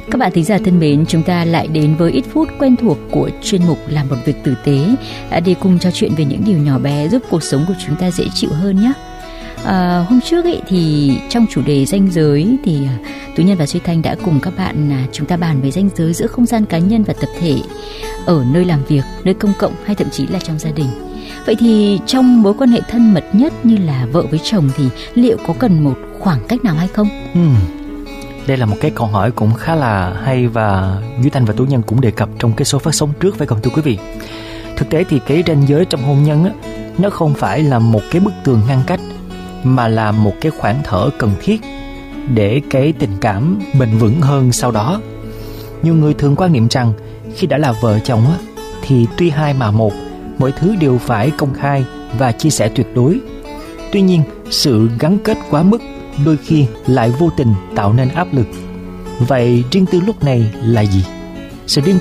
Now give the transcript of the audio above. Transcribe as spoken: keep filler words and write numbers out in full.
Các bạn thính giả thân mến, chúng ta lại đến với ít phút quen thuộc của chuyên mục Làm một việc tử tế để cùng trò chuyện về những điều nhỏ bé giúp cuộc sống của chúng ta dễ chịu hơn nhé. À, hôm trước ấy, thì trong chủ đề ranh giới thì Tú Nhân và Duy Thanh đã cùng các bạn chúng ta bàn về ranh giới giữa không gian cá nhân và tập thể ở nơi làm việc, nơi công cộng hay thậm chí là trong gia đình. Vậy thì trong mối quan hệ thân mật nhất như là vợ với chồng thì liệu có cần một khoảng cách nào hay không? Ừ. Đây là một cái câu hỏi cũng khá là hay và Duy Thanh và Tú Nhân cũng đề cập trong cái số phát sóng trước, phải không thưa quý vị? Thực tế thì cái ranh giới trong hôn nhân á, nó không phải là một cái bức tường ngăn cách, mà là một cái khoảng thở cần thiết để cái tình cảm bền vững hơn sau đó. Nhiều người thường quan niệm rằng khi đã là vợ chồng á, thì tuy hai mà một, mọi thứ đều phải công khai và chia sẻ tuyệt đối. Tuy nhiên, sự gắn kết quá mức đôi khi lại vô tình tạo nên áp lực. Vậy riêng tư lúc này là gì? Sự riêng